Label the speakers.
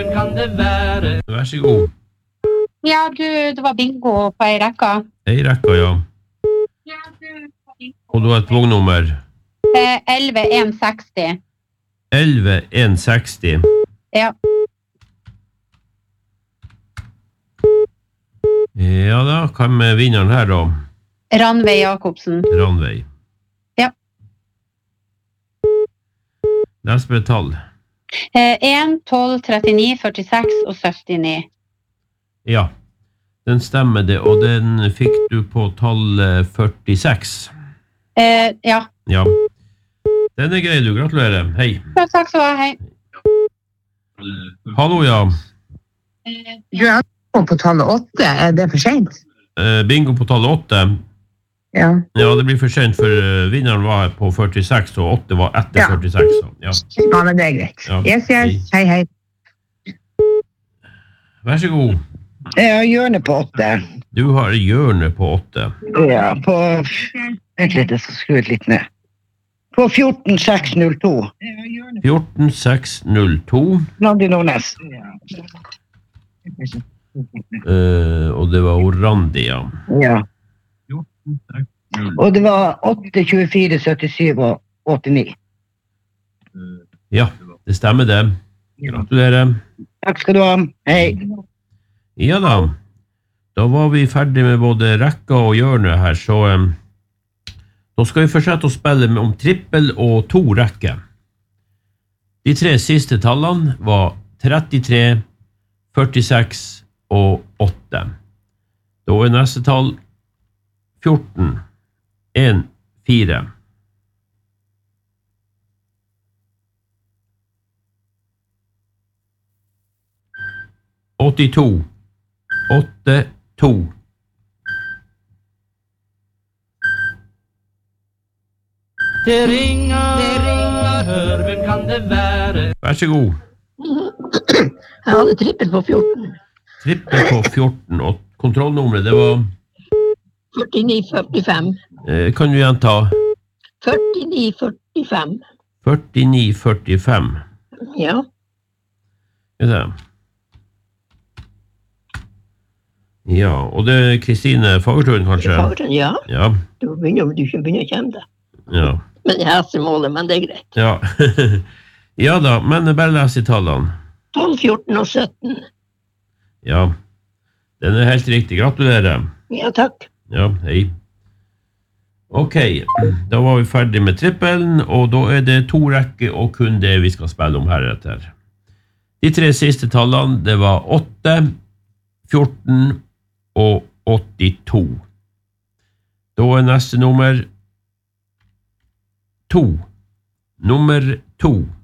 Speaker 1: Kan det være? Vær så god.
Speaker 2: Ja, det var bingo på ei rekka.
Speaker 1: Ei rekka, ja. Og du har et vognnummer?
Speaker 2: 11160.
Speaker 1: 11160?
Speaker 2: Ja.
Speaker 1: Ja da, hvem er vinneren her da?
Speaker 2: Ranveig Jakobsen.
Speaker 1: Ranveig.
Speaker 2: Ja.
Speaker 1: Les med tall.
Speaker 2: 1, 12, 39, 46 og 79.
Speaker 1: Ja, den stemmer det, og den fikk du på tall 46.
Speaker 2: Ja.
Speaker 1: Ja. Den er grei, du. Gratulerer. Hei.
Speaker 2: Ja, takk skal du ha, hei.
Speaker 1: Hallo, ja.
Speaker 3: Du har på tallet 8, er det for sent?
Speaker 1: Bingo på tallet 8.
Speaker 3: Ja.
Speaker 1: Ja, det blir for sent, for vinneren var på 46, og 8 var etter 46. Ja.
Speaker 3: Ja, men det er greit.
Speaker 1: Ja.
Speaker 3: Yes. Hei.
Speaker 1: Vær så god.
Speaker 3: Jeg har hjørne på 8.
Speaker 1: Du har hjørne på 8.
Speaker 3: Ja, på... Vent litt, jeg skal skru litt ned. På 14602.
Speaker 1: 14602.
Speaker 3: Navn i Nordnes.
Speaker 1: Og det var Orandi, ja.
Speaker 3: Ja. Og det var 8, 24, 77 og 89.
Speaker 1: Ja, det stemmer det. Gratulerer.
Speaker 3: Takk skal du ha. Hei.
Speaker 1: Ja da. Da var vi ferdig med både rekka og hjørne her, så nå skal vi fortsette å spille om trippel og 2 rekker. De 3 siste tallene var 33, 46 og 8. Da er neste tall 14, 1, 4. «82, 8, 2. Det ringer, hør, hvem kan det være? Vær så god.
Speaker 4: Jeg hadde trippel på 14.
Speaker 1: Trippel på 14, og kontrollnummeret, det var...
Speaker 4: 4945.
Speaker 1: Kan du gjenta?
Speaker 4: 4945.
Speaker 1: 4945.
Speaker 4: Ja.
Speaker 1: Ja, og det er Kristine Fagertun, kanskje?
Speaker 4: Fagertun, ja.
Speaker 1: Ja.
Speaker 4: Du begynner å kjenne det.
Speaker 1: Ja.
Speaker 4: Men jeg har målet, men det er greit.
Speaker 1: Ja. Ja da, men bare les i tallene.
Speaker 4: 12, 14 og 17.
Speaker 1: Ja, den er helt riktig. Gratulerer.
Speaker 4: Ja, takk.
Speaker 1: Ja, hei. Ok, da var vi ferdig med trippelen, og da er det 2 rekker og kun det vi skal spille om heretter. De 3 siste tallene, det var 8, 14 og 82. Da er neste nummer 2. Nummer 2.